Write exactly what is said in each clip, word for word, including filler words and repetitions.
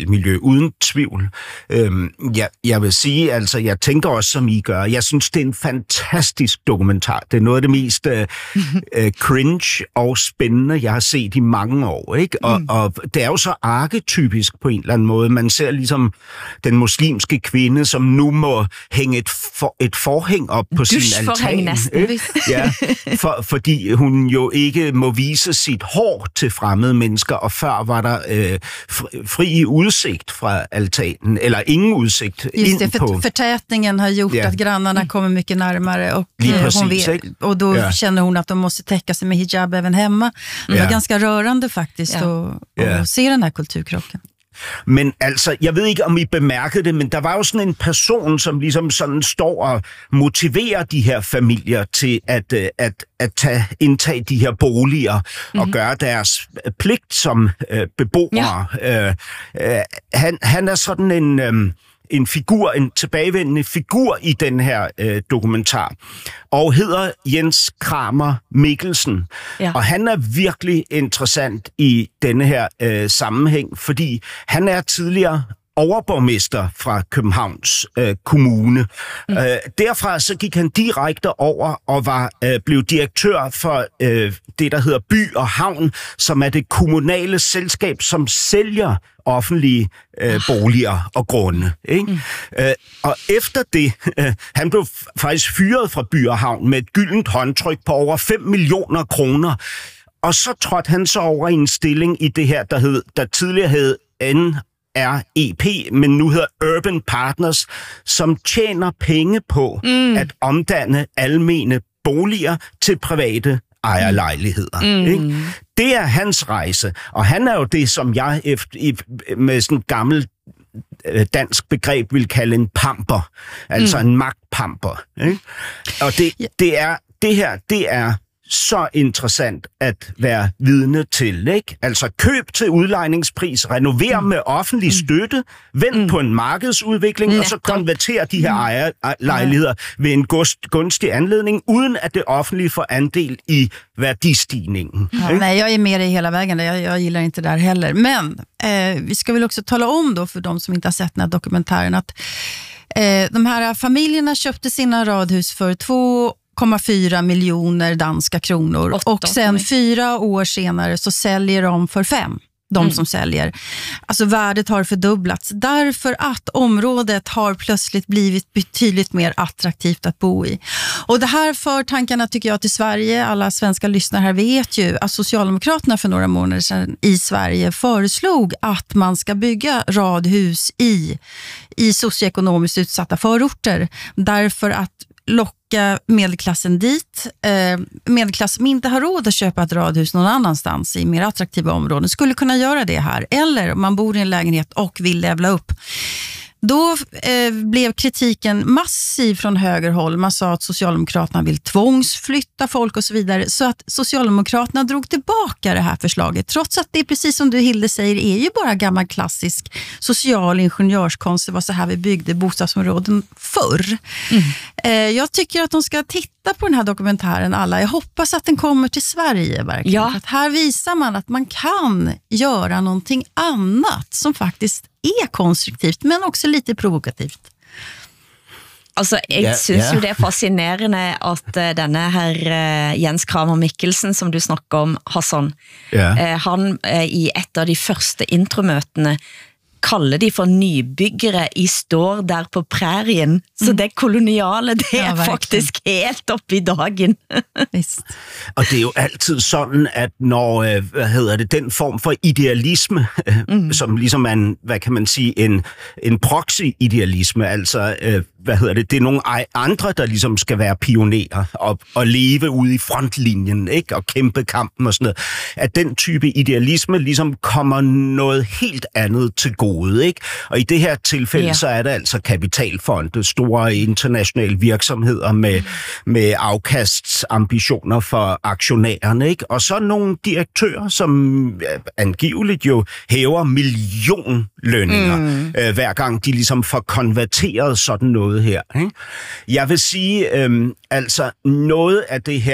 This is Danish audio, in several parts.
lokalmiljø, uden tvivl. Øhm, jeg, jeg vil sige, altså, jeg tænker også, som I gør. Jeg synes, det er en fantastisk dokumentar. Det er noget af det mest øh, øh, cringe og spændende, jeg har set i mange år, ikke? Og, mm. og det er jo så arketypisk på en eller anden måde. Man ser ligesom den muslimske kvinde, som nu må hænge et, for, et forhæng op på sin altan. Næsten, ja, for, fordi hun jo ikke må vise sit hår til fremmede mennesker, og før var der øh, fri udsigt fra altanen, eller ingen udsigt Just ind det, för, på... förtätningen har gjort Ja. att grannarna kommer mycket närmare och, Lige eh, præcis, hon vet, ikke? och då Ja. känner hon att de måste täcka sig med hijab även hemma. Det Ja. var ganska rörande faktiskt Ja. att, Ja. att se den här kulturkrocken. Men altså, jeg ved ikke, om I bemærkede det, men der var jo sådan en person, som ligesom sådan står og motiverer de her familier til at, øh, at, at tage, indtage de her boliger mm-hmm. og gøre deres pligt som øh, beboere. Ja. Øh, øh, han, han er sådan en... Øh, en figur, en tilbagevendende figur i den her øh, dokumentar, og hedder Jens Kramer Mikkelsen. Ja. Og han er virkelig interessant i denne her øh, sammenhæng, fordi han er tidligere overborgmester fra Københavns øh, Kommune. Mm. Øh, derfra så gik han direkte over og var øh, blev direktør for øh, det, der hedder By og Havn, som er det kommunale selskab, som sælger offentlige øh, boliger og grunde. Ikke? Mm. Øh, og efter det, øh, han blev faktisk fyret fra By og Havn med et gyldent håndtryk på over fem millioner kroner. Og så trådte han så over i en stilling i det her, der, hed, der tidligere hed N R E P, men nu hedder Urban Partners, som tjener penge på mm. at omdanne almene boliger til private ejerlejligheder. Mm. Ikke? Det er hans rejse, og han er jo det, som jeg efter, med sådan et gammelt dansk begreb vil kalde en pamper, altså mm. en magtpamper. Ikke? Og det, det, er, det her, det er så interessant at være vidne til, ikke? Altså køb til udlejningspris, renover mm. med offentlig støtte, vend mm. på en markedsudvikling, Netop. og så konverter de her ejerlejligheder mm. ved en gunstig anledning, uden at det offentlige får andel i värdestigningen. Ja, nej, jag är med dig hela vägen. Jag, jag gillar inte det där heller. Men eh, vi ska väl också tala om då för de som inte har sett den här dokumentären att eh, de här familjerna köpte sina radhus för två komma fyra miljoner danska kronor. Åtta, och sen fyra år senare så säljer de för fem. De mm. som säljer. Alltså värdet har fördubblats därför att området har plötsligt blivit betydligt mer attraktivt att bo i. Och det här för tankarna tycker jag till Sverige. Alla svenska lyssnare här vet ju att Socialdemokraterna för några månader sedan i Sverige föreslog att man ska bygga radhus i, i socioekonomiskt utsatta förorter. Därför att locka medelklassen dit. Eh, medelklass som inte har råd att köpa ett radhus någon annanstans i mer attraktiva områden skulle kunna göra det här. Eller om man bor i en lägenhet och vill levla upp. Då eh, blev kritiken massiv från högerhåll. Man sa att Socialdemokraterna vill tvångsflytta folk och så vidare. Så att Socialdemokraterna drog tillbaka det här förslaget. Trots att det, precis som du Hilde säger, är ju bara gammal klassisk social ingenjörskonst. Det var så här vi byggde bostadsområden förr. Mm. Eh, jag tycker att de ska titta på den här dokumentären alla. Jag hoppas att den kommer till Sverige verkligen. Ja. För att här visar man att man kan göra någonting annat som faktiskt er konstruktivt, men også lite provokativt. Altså, jeg yeah, synes yeah. jo det er fascinerende at uh, denne her uh, Jens Kramer Mikkelsen, som du snakker om, Hassan, yeah. uh, han uh, i et av de første intromøtene kalder de for nybyggere i står der på prærien. Så det koloniale, det er ja, faktisk helt op i dagen. Visst. Og det er jo altid sådan, at når, hvad hedder det, den form for idealisme, mm. som ligesom er en, hvad kan man sige, en, en proxy-idealisme, altså, hvad hedder det, det er nogle andre, der ligesom skal være pionerer og, og leve ude i frontlinjen, ikke? Og kæmpe kampen og sådan noget. At den type idealisme ligesom kommer noget helt andet til gode, ikke? Og i det her tilfælde, ja. så er det altså kapitalfonde, store internationale virksomheder med, med afkastsambitioner for aktionærerne, ikke? Og så nogle direktører, som angiveligt jo hæver millionlønninger, mm. øh, hver gang de ligesom får konverteret sådan noget her, ikke? Jeg vil sige, øh, altså noget af det her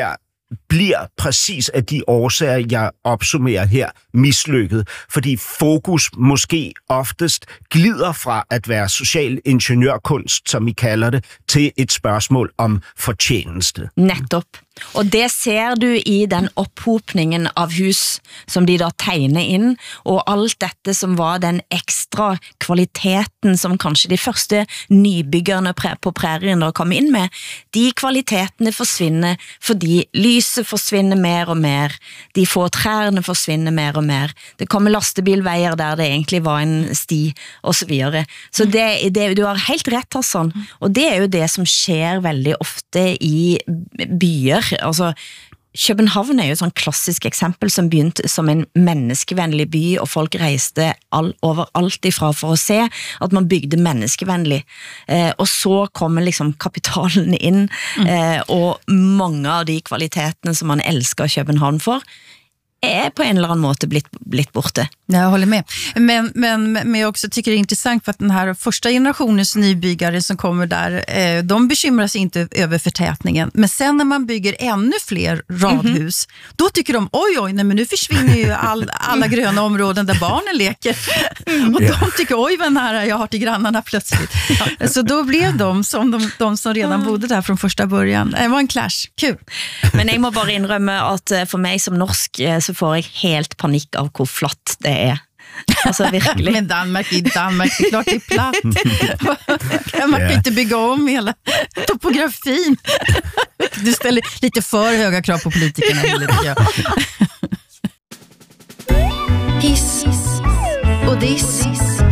bliver præcis af de årsager, jeg opsummerer her, mislykket. Fordi fokus måske oftest glider fra at være social ingeniørkunst, som I kalder det, til et spørgsmål om fortjeneste. Nettopp. Og det ser du i den opphopningen av hus som de da tegner inn, og alt dette som var den ekstra kvaliteten som kanskje de første nybyggerne på prærien da kom inn med, de kvalitetene forsvinner fordi lyset forsvinner mer og mer, de få trærne forsvinner mer og mer, det kommer lastebilveier der det egentlig var en sti, og så videre. Så det, det, du har helt rett, Hassan, og det er jo det som skjer veldig ofte i byer. Altså, København er jo et sånn klassisk eksempel som begynte som en menneskevennlig by, og folk reiste all, overalt ifra for å se at man bygde menneskevennlig. Eh, og så kommer liksom kapitalen inn, eh, og mange av de kvalitetene som man elsker København for, är på en eller annan måte blitt, blitt borte. Jag håller med. Men, men, men jag också tycker det är intressant för att den här första generationens nybyggare som kommer där, eh, de bekymrar sig inte över förtätningen. Men sen när man bygger ännu fler radhus, mm-hmm. då tycker de, oj oj, nej, men nu försvinner ju all, alla gröna områden där barnen leker. Mm. Och de tycker, oj vad nära jag har till grannarna plötsligt. Ja. Så då blev de som de, de som redan bodde där från första början. Det var en clash, kul. Men jag må bara inrømme at for mig som norsk så får jeg helt panik av hvor flatt det er. Altså virkelig. Men Danmark i Danmark, det är klart det är platt. Man kan inte bygga om hela topografin. Du ställer lite för höga krav på politikerna. Hiss och diss.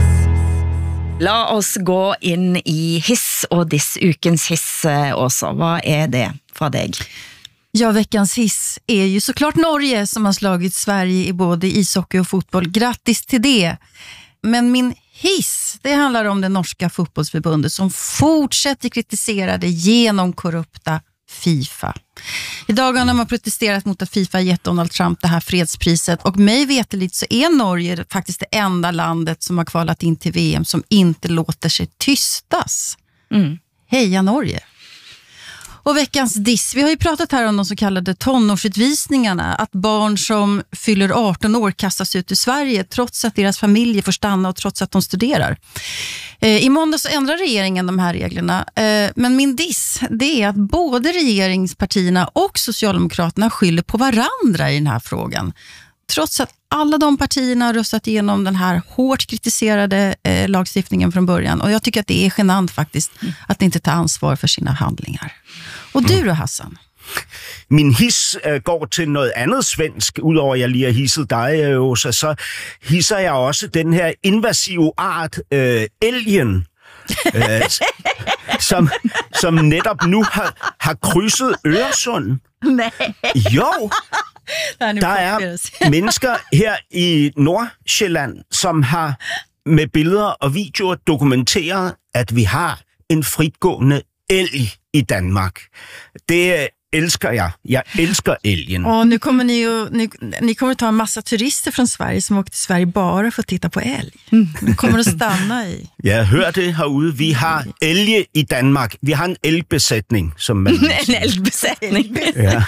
La oss gå in i hiss och diss, ukens hiss också. Vad är det för dig? Ja, veckans hiss är ju såklart Norge som har slagit Sverige i både ishockey och fotboll. Grattis till det! Men min hiss, det handlar om det norska fotbollsförbundet som fortsätter kritisera det genomkorrupta FIFA. I dagarna har man protesterat mot att FIFA gett Donald Trump det här fredspriset, och mig veterligt så är Norge faktiskt det enda landet som har kvalat in till V M som inte låter sig tystas. Mm. Heja Norge! Och veckans diss, vi har ju pratat här om de så kallade tonårsutvisningarna, att barn som fyller arton år kastas ut ur Sverige trots att deras familjer får stanna och trots att de studerar. Eh, I måndag så ändrar regeringen de här reglerna, eh, men min diss, det är att både regeringspartierna och Socialdemokraterna skyller på varandra i den här frågan. Trots att alla de partierna har röstat igenom den här hårt kritiserade eh, lagstiftningen från början. Och jag tycker att det är genant faktiskt att inte ta ansvar för sina handlingar. Och du då, Hassan? Min hiss øh, går til noget andet svensk, udover jeg lige har hisset dig, øh, Åsa, så hisser jeg også den her invasive art, øh, elgen, øh, som, som netop nu har, har krydset Øresund. Nej. Jo, der er mennesker her i Nordsjælland, som har med billeder og videoer dokumenteret, at vi har en fritgående elg i Danmark. Det älskar jag. Jag älskar elgen. Och nu kommer ni ju, ni, ni kommer att ta en massa turister från Sverige som åker till Sverige bara för att titta på älg. De kommer att stanna i. Ja, hør det herude. Vi har elge i Danmark. Vi har en elgbesætning, som man en elgbesætning. Ja.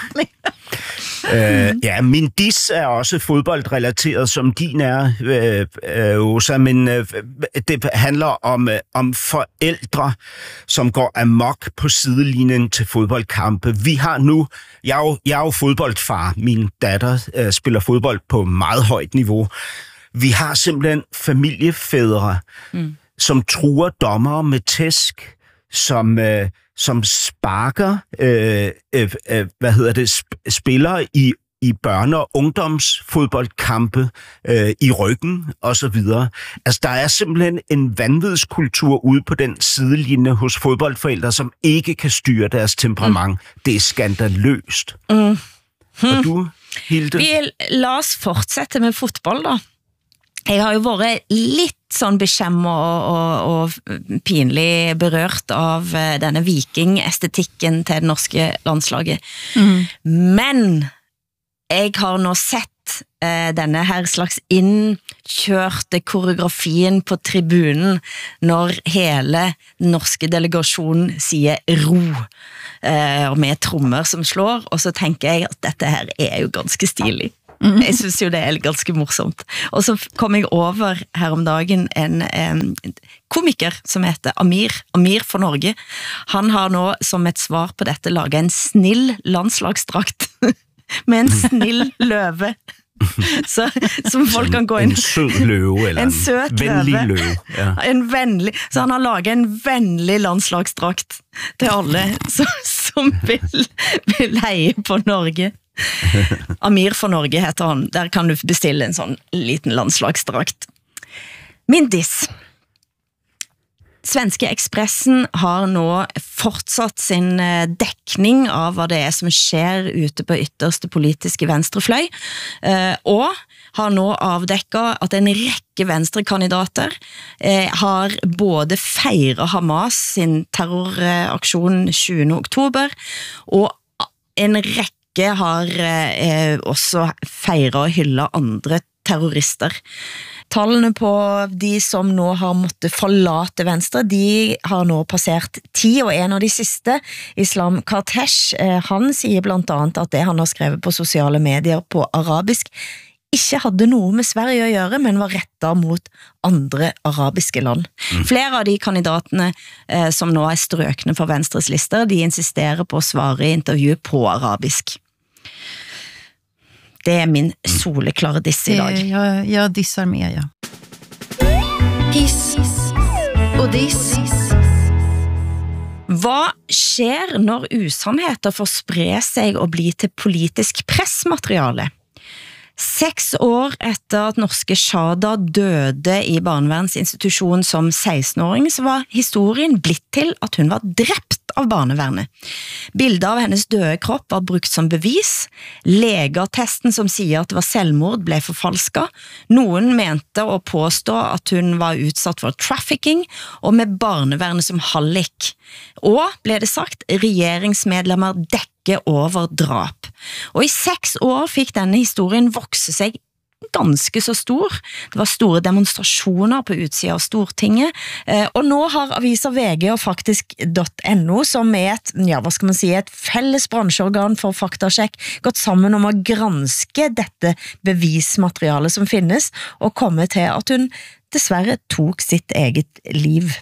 Øh, ja, min diss er også fodboldrelateret, som din er, øh, øh, Åsa, men øh, det handler om, øh, om forældre, som går amok på sidelinjen til fodboldkampe. Vi har nu, jeg er jo, jeg er jo fodboldfar, min datter øh, spiller fodbold på meget højt niveau. Vi har simpelthen familiefædre, mm. som truer dommere med tæsk, som... Øh, som sparker øh, øh, øh, hvad hedder det, sp- spillere i, i børne- og ungdomsfodboldkampe øh, i ryggen og så videre. Altså, der er simpelthen en vanvidskultur ude på den sidelinje hos fodboldforældre, som ikke kan styre deres temperament. Mm. Det er skandaløst. Mm. Hmm. Og du, Hilde? Vi la oss fortsætte med fotboll, da. Jeg har jo vært litt sånn beskjemmet og, og, og pinlig berørt av denne vikingestetikken til det norske landslaget. Mm. Men jeg har nå sett at eh, denne her slags innkjørte koreografien på tribunen når hele den norske delegasjonen sier ro eh, og med trommer som slår, og så tenker jeg at dette her er jo ganske stilig. Jeg synes jo det er ganske morsomt. Og så kom jeg over her om dagen en, en komiker som heter Amir, Amir for Norge. Han har nå som et svar på dette laget en snill landslagsdrakt med en snill løve. Så, som folk kan gå inn. En sød løve, eller en, en søt vennlig løve. løve. Ja. En vennlig, så han har laget en vennlig landslagsdrakt til alle som, som vil, vil heie på Norge. Amir for Norge heter han. Der kan du bestille en sånn liten landslagsdrakt. Min diss. Svenske Expressen har nå fortsatt sin dekning av hva det er som skjer ute på ytterste politiske venstrefløy, og har nå avdekket at en rekke venstrekandidater har både feiret Hamas sin terroraksjon tjuende oktober, og en rekke har eh, også feiret og hyllet andre terrorister. Tallene på de som nå har måttet forlate venstre, de har nå passert ti, og en av de siste, Islam Kartesh, eh, han sier blant annet at det han har skrevet på sosiale medier på arabisk ikke hadde noe med Sverige å gjøre, men var rettet mot andre arabiske land. Mm. Flere av de kandidatene eh, som nå er strøkne for Venstres lister, de insisterer på å svare i intervju på arabisk. Det er min soleklare diss i dag. Jeg, jeg dissar med, ja. Hiss og diss. Hva skjer når usannheter får spre seg og bli til politisk pressmateriale? Seks år etter at norske Shada døde i barnevernsinstitusjonen som seksten-åring, så var historien blitt til at hun var drept av barnevernet. Bildet av hennes døde kropp var brukt som bevis. Legeattesten som sier at det var selvmord ble forfalsket. Noen mente å påstå at hun var utsatt for trafficking, og med barnevernet som hallik. Og, ble det sagt, regjeringsmedlemmer dekker over drap. Og i seks år fikk denne historien vokse seg ganske så stor. Det var store demonstrasjoner på utsida av Stortinget, og nå har aviser V G og faktisk .no, som er et, ja, hva skal man si, et felles bransjeorgan for faktasjekk, gått sammen om å granske dette bevismaterialet som finnes, og komme til at hun dessverre tok sitt eget liv.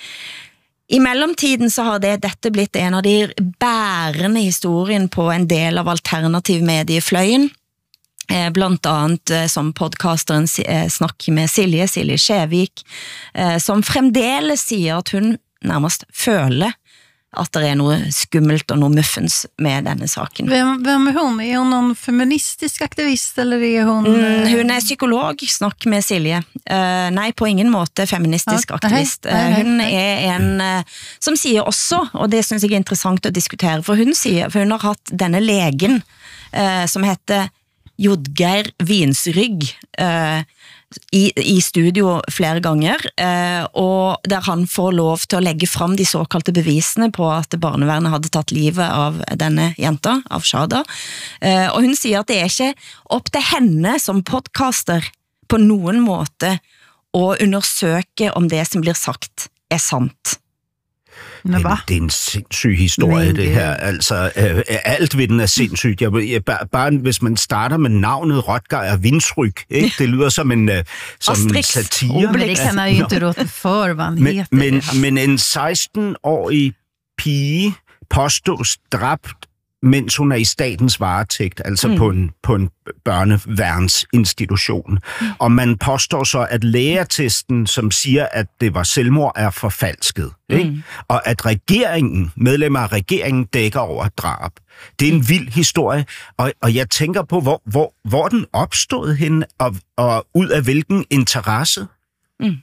I mellomtiden så har det, dette blitt en av de bærende historien på en del av alternativ mediefløyen, blant annet som podcasteren Snakk med Silje, Silje Skjevik, som fremdeles sier at hun nærmest føler at det er noe skummelt og noe muffens med denne saken. Hvem, hvem er hun? Er hun noen feministisk aktivist, eller er hun... Mm, hun er psykolog, Snakk med Silje. Uh, nei, på ingen måte feministisk ja, aktivist. Nei, nei, nei. Hun er en uh, som sier også, og det synes jeg er interessant å diskutere, for hun sier, for hun har hatt denne legen uh, som heter Jodgeir Vinsrygg, uh, I, i studio flere ganger, eh, og der han får lov til å legge fram de såkalte bevisene på at barnevernet hadde tatt livet av denne jenta, av Shada. Eh, og hun sier at det er ikke opp til henne som podcaster på noen måte å undersøke om det som blir sagt er sant. Men det er en sindssyg historie, Nej, det her. Altså, øh, alt ved den er sindssygt. Jeg, jeg, bare, bare hvis man starter med navnet Rotgeir Vinsrygg, ikke? Det lyder som en, øh, som en satire. Obelix, han har jo ikke råd for, hvad han men, heter. Men, men en seksten-årig pige påstås dræbt, mens hun er i statens varetægt, altså mm. på en, på en børneværnsinstitution. Mm. Og man påstår så, at lægeattesten, som siger, at det var selvmord, er forfalsket. Mm. Ikke? Og at regeringen, medlemmer af regeringen, dækker over drab. Det er en vild historie, og, og jeg tænker på, hvor, hvor, hvor den opstod henne, og, og ud af hvilken interesse? Mm.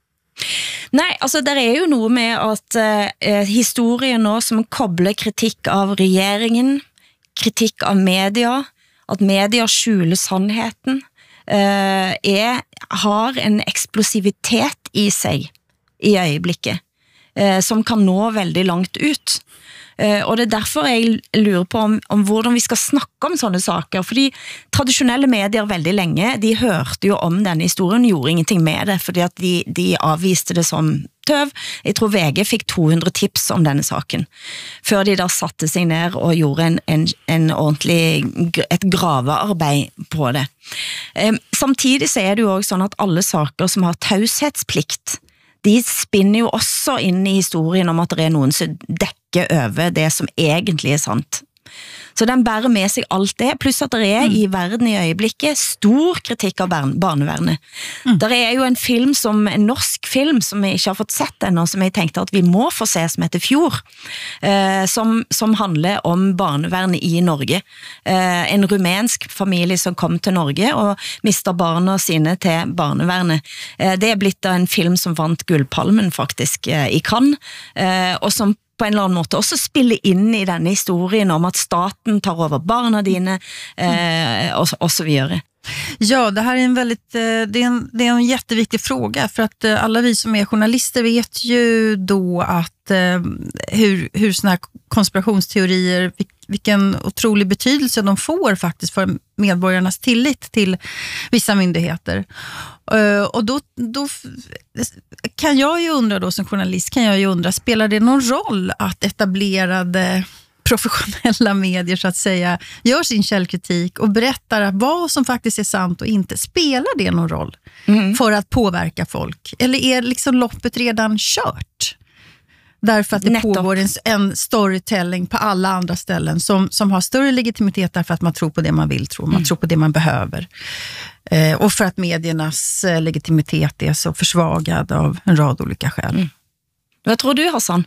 Nei, altså det er jo noe med at uh, historien nå som kobler kritikk av regjeringen, kritikk av media, at media skjuler sannheten, uh, er, har en eksplosivitet i seg i øyeblikket. eh, som kan nå väldigt långt ut. Uh, og det er derfor jeg lurer på om, om hvordan vi skal snakke om sånne saker, fordi tradisjonelle medier veldig lenge, de hørte jo om denne historien, gjorde ingenting med det, fordi at de, de avviste det som tøv. Jeg tror V G fikk to hundre tips om denne saken, før de da satte seg ned og gjorde en, en, en ordentlig, et gravearbeid på det. Um, samtidig så er det jo også sånn at alle saker som har taushetsplikt, de spinner jo også inn i historien om at det er noen som dekker over det som egentlig er sant. Så den bærer med sig alt det, pluss at det er mm. i verden i øjeblikket stor kritikk av barn, barnevernet. Mm. Der er jo en film, som, en norsk film, som jeg ikke har fått sett ennå, som jeg tenkte at vi må få se, som heter Fjord, eh, som, som handler om barnevernet i Norge. Eh, en rumensk familie som kom til Norge og mistet barna sine til barnevernet. Eh, det er blitt en film som vant Gullpalmen faktisk eh, i Cannes, eh, og som på en eller annen måte också spille in i denne historien om att staten tar över barnen dina eh, och, och så vidare. Ja, det här är en väldigt det är en, det är en jätteviktig fråga, för att alla vi som är journalister vet ju då att hur, hur såna här konspirationsteorier, vilken otrolig betydelse de får faktiskt för medborgarnas tillit till vissa myndigheter. Och då, då kan jag ju undra då som journalist, kan jag ju undra, spelar det någon roll att etablerade professionella medier så att säga gör sin källkritik och berättar vad som faktiskt är sant och inte? Spelar det någon roll mm. för att påverka folk? Eller är liksom loppet redan kört? Därför att det Nettopp. pågår en, en storytelling på alla andra ställen som, som har större legitimitet därför att man tror på det man vill tro. Man mm. tror på det man behöver. Eh, och för att mediernas eh, legitimitet är så försvagad av en rad olika skäl. Mm. Vad tror du, Hassan?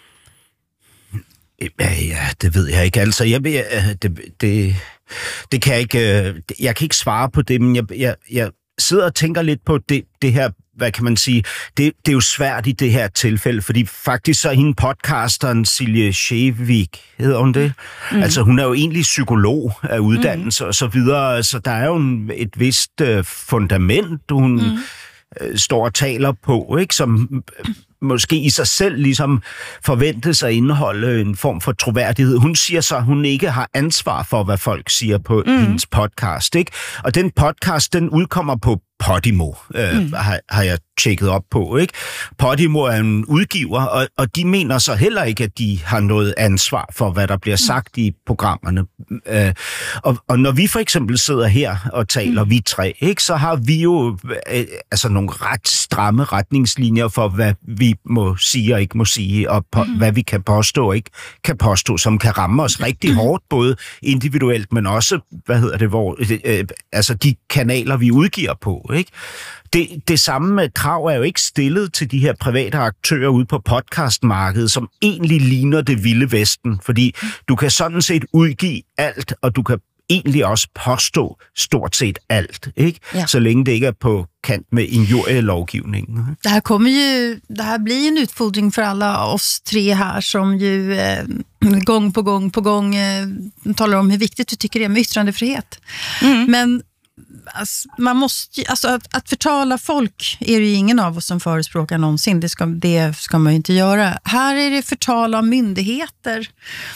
Ja, det ved jeg ikke. Altså, jeg, det, det, det kan jeg ikke, jeg kan ikke svare på det, men jeg, jeg, jeg sidder og tænker lidt på det, det her, hvad kan man sige, det, det er jo svært i det her tilfælde, fordi faktisk så er hende podcasteren Silje Skjevik, hedder hun det? Mm. Altså, hun er jo egentlig psykolog af uddannelse mm. og så videre, så der er jo en, et vist uh, fundament, hun mm. uh, står og taler på, ikke, som måske i sig selv ligesom forventes at indeholde en form for troværdighed. Hun siger så, at hun ikke har ansvar for, hvad folk siger på mm. hendes podcast, ikke? Og den podcast, den udkommer på Podimo, øh, mm. har, har jeg tjekket op på, ikke? Podimo er en udgiver, og, og de mener så heller ikke, at de har noget ansvar for, hvad der bliver sagt mm. i programmerne. Øh, og, og når vi for eksempel sidder her og taler, mm. vi tre, ikke, så har vi jo øh, altså nogle ret stramme retningslinjer for, hvad vi må sige og ikke må sige, og på, mm. hvad vi kan påstå og ikke kan påstå, som kan ramme os rigtig mm. hårdt, både individuelt, men også, hvad hedder det, hvor, øh, altså de kanaler, vi udgiver på, ikke? Det, det samme krav er jo ikke stillet til de her private aktører ude på podcastmarkedet, som egentlig ligner det vilde vesten, fordi du kan sådan set udgive alt, og du kan egentlig også påstå stort set alt, ikke? Ja. Så længe det ikke er på kant med injurielovgivningen. Det här kommer ju, det här blir en utfordring för alla oss tre här som ju eh, gång på gång på gång eh, talar om hur viktigt du tycker det är med yttrandefrihet. Mm. Men alltså, man måste, alltså att, att förtala folk är det ju ingen av oss som förespråkar någonsin. Det ska, det ska man ju inte göra. Här är det förtal av myndigheter.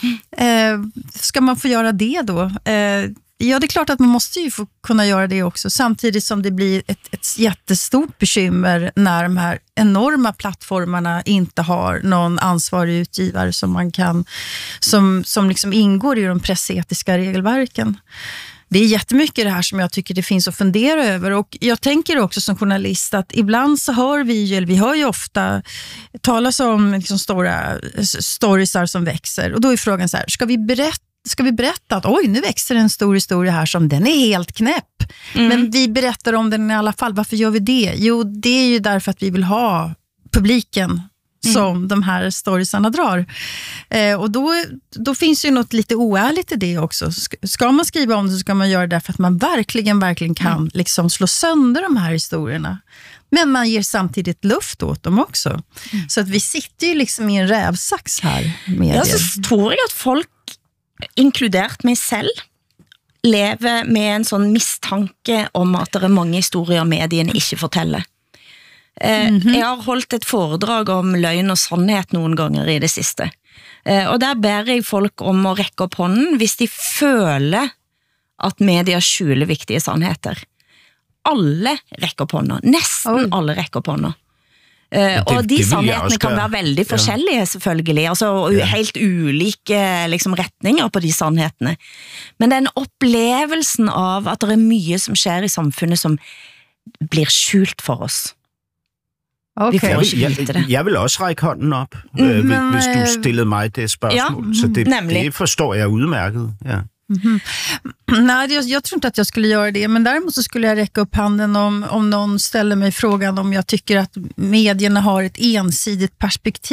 Eh, ska man få göra det då? Eh, ja, det är klart att man måste ju få kunna göra det också. Samtidigt som det blir ett, ett jättestort bekymmer när de här enorma plattformarna inte har någon ansvarig utgivare som man kan, som, som liksom ingår i de pressetiska regelverken. Det är jättemycket det här som jag tycker det finns att fundera över, och jag tänker också som journalist att ibland så hör vi, eller vi hör ju ofta talas om liksom stora storiesar som växer, och då är frågan så här, ska vi berätta Ska vi berätta att oj, nu växer en stor historia här som den är helt knäpp. Mm. Men vi berättar om den i alla fall. Varför gör vi det? Jo, det är ju därför att vi vill ha publiken Mm. som de här storiesarna drar. Eh, och då, då finns ju något lite oärligt i det också. Ska, ska man skriva om det så ska man göra det därför att man verkligen, verkligen kan mm. liksom slå sönder de här historierna. Men man ger samtidigt luft åt dem också. Mm. Så att vi sitter ju liksom i en rävsax här. Med ja, så tror jag att folk, inkluderat mig själv, lever med en sån misstanke om att det är många historier medierna inte fortäller. Mm-hmm. Jeg har holdt et foredrag om løgn og sannhet noen ganger i det siste. Og der ber jeg folk om å rekke opp hånden hvis de føler at media skjuler viktige sannheter. Alle rekker opp hånda. Nesten Oi. alle rekker opp hånda. Uh, og de sannhetene kan være veldig forskjellige selvfølgelig, altså ja. helt ulike liksom, retninger på de sannhetene. Men den opplevelsen av at det er mye som skjer i samfunnet som blir skjult for oss. Okay. Vi får ikke vite det. Jeg, jeg vil også række hånden op, øh, Men, hvis du stillede mig det spørgsmål. Ja, så det, det forstår jeg udmærket. Ja. Mm-hmm. Nej, jag, jag tror inte att jag skulle göra det, men däremot så skulle jag räcka upp handen om, om någon ställer mig frågan om jag tycker att medierna har ett ensidigt perspektiv